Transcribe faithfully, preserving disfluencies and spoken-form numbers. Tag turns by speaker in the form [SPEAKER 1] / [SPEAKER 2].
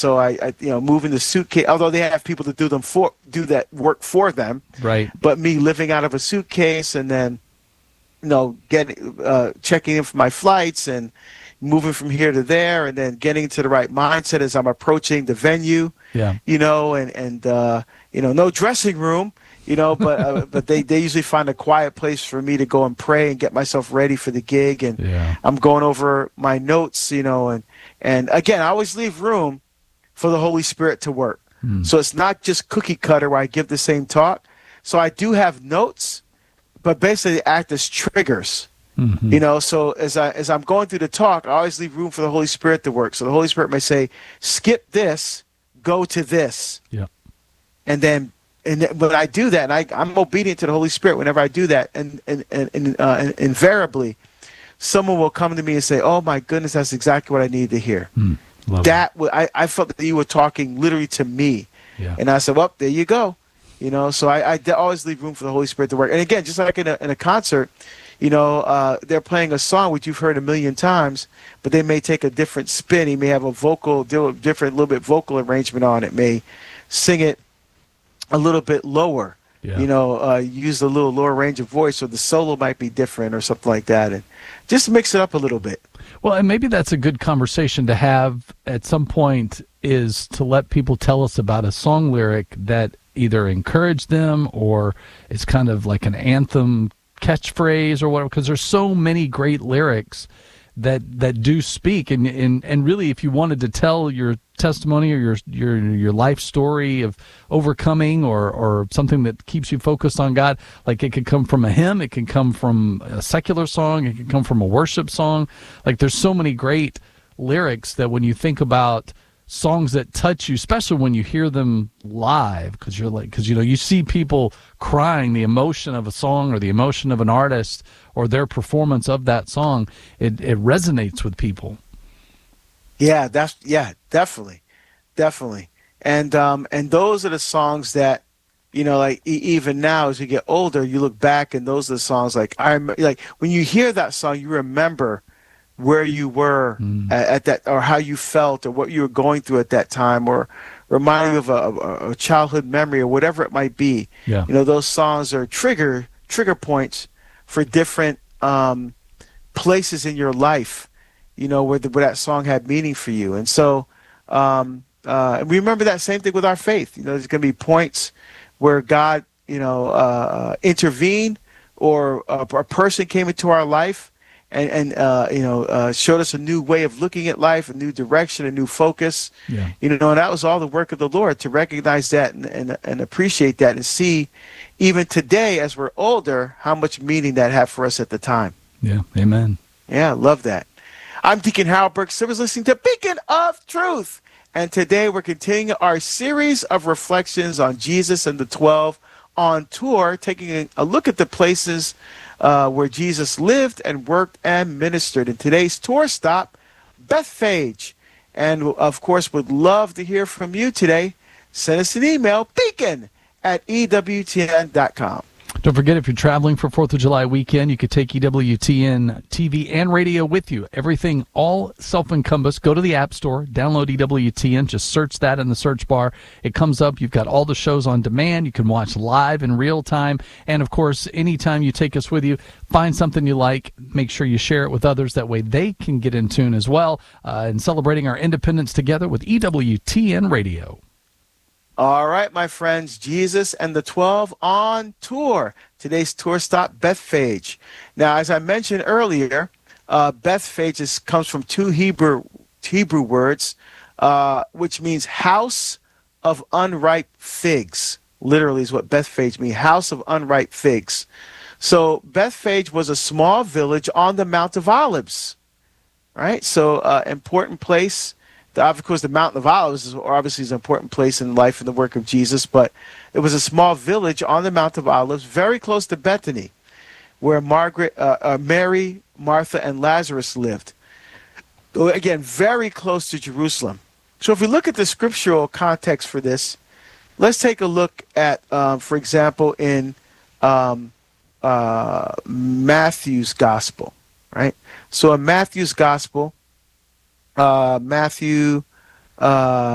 [SPEAKER 1] So I, I, you know, moving the suitcase, although they have people to do them for, do that work for them.
[SPEAKER 2] Right.
[SPEAKER 1] But me living out of a suitcase and then, you know, getting, uh, checking in for my flights and moving from here to there and then getting to the right mindset as I'm approaching the venue,
[SPEAKER 2] Yeah.
[SPEAKER 1] you know, and, and, uh, you know, no dressing room, you know, but, uh, but they, they usually find a quiet place for me to go and pray and get myself ready for the gig. And
[SPEAKER 2] Yeah.
[SPEAKER 1] I'm going over my notes, you know, and, and again, I always leave room for the Holy Spirit to work.
[SPEAKER 2] Mm.
[SPEAKER 1] So it's not just cookie cutter where I give the same talk. So I do have notes, but basically they act as triggers.
[SPEAKER 2] Mm-hmm.
[SPEAKER 1] You know, so as I as I'm going through the talk, I always leave room for the Holy Spirit to work. So the Holy Spirit may say, "Skip this, go to this,"
[SPEAKER 2] Yeah.
[SPEAKER 1] and then and then, when I do that, and I I'm obedient to the Holy Spirit whenever I do that, and and and, and uh, invariably, someone will come to me and say, "Oh my goodness, that's exactly what I needed to hear."
[SPEAKER 2] Mm. Love
[SPEAKER 1] That w- I I felt that you were talking literally to me,
[SPEAKER 2] Yeah.
[SPEAKER 1] and I said, "Well, there you go," you know. So I I d- always leave room for the Holy Spirit to work. And again, just like in a in a concert. You know, uh, they're playing a song which you've heard a million times, but they may take a different spin. He may have a vocal, different, little bit vocal arrangement on it. May sing it a little bit lower.
[SPEAKER 2] Yeah.
[SPEAKER 1] You know, uh, use a little lower range of voice, or the solo might be different, or something like that, and just mix it up a little bit.
[SPEAKER 2] Well, and maybe that's a good conversation to have at some point, is to let people tell us about a song lyric that either encouraged them or is kind of like an anthem catchphrase or whatever, because there's so many great lyrics that that do speak, and and and really, if you wanted to tell your testimony or your your your life story of overcoming, or or something that keeps you focused on God, like it could come from a hymn, it can come from a secular song, it can come from a worship song. Like there's so many great lyrics that when you think about songs that touch you, especially when you hear them live, because you're like, because you know, you see people crying, the emotion of a song or the emotion of an artist or their performance of that song, it, it resonates with people.
[SPEAKER 1] Yeah, that's yeah, definitely, definitely, and um, and those are the songs that, you know, like e- even now as you get older, you look back and those are the songs like I rem- like when you hear that song, you remember where you were
[SPEAKER 2] Mm.
[SPEAKER 1] at, at that, or how you felt, or what you were going through at that time, or remind you of a, a, a childhood memory, or whatever it might be.
[SPEAKER 2] Yeah.
[SPEAKER 1] You know, those songs are trigger trigger points for different um, places in your life. You know, where, the, where that song had meaning for you, and so um, uh, and we remember that same thing with our faith. You know, there's going to be points where God, you know, uh, intervened, or a, a person came into our life. And, and uh, you know, uh, showed us a new way of looking at life, a new direction, a new focus.
[SPEAKER 2] Yeah.
[SPEAKER 1] You know, and that was all the work of the Lord, to recognize that and, and, and appreciate that, and see, even today as we're older, how much meaning that had for us at the time.
[SPEAKER 2] Yeah. Amen.
[SPEAKER 1] Yeah, I love that. I'm Deacon Harold Burke Simmons, listening to Beacon of Truth. And today we're continuing our series of reflections on Jesus and the twelve on tour, taking a, a look at the places Uh, where Jesus lived and worked and ministered. In today's tour stop, Bethphage. And, of course, would love to hear from you today. Send us an email, beacon at E W T N dot com.
[SPEAKER 2] Don't forget, if you're traveling for fourth of July weekend, you could take E W T N T V and radio with you. Everything, all self-encompassed. Go to the App Store, download E W T N, just search that in the search bar. It comes up. You've got all the shows on demand. You can watch live in real time. And, of course, anytime you take us with you, find something you like. Make sure you share it with others. That way they can get in tune as well. Uh, and celebrating our independence together with E W T N Radio.
[SPEAKER 1] All right, my friends, Jesus and the twelve on tour. Today's tour stop, Bethphage. Now, as I mentioned earlier, uh, Bethphage is, comes from two Hebrew Hebrew words, uh, which means house of unripe figs. Literally is what Bethphage means, house of unripe figs. So Bethphage was a small village on the Mount of Olives, right? So uh, important place. The, of course, the Mountain of Olives is obviously is an important place in the life and the work of Jesus, but it was a small village on the Mount of Olives, very close to Bethany, where Margaret, uh, uh, Mary, Martha, and Lazarus lived. Again, very close to Jerusalem. So if we look at the scriptural context for this, let's take a look at, um, for example, in um, uh, Matthew's Gospel, right? So in Matthew's Gospel, Uh, Matthew uh,